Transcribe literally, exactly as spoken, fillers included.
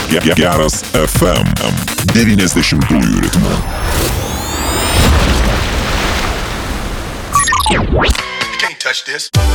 Geras F M devyniasdešimtųjų ritmu. You can't touch this.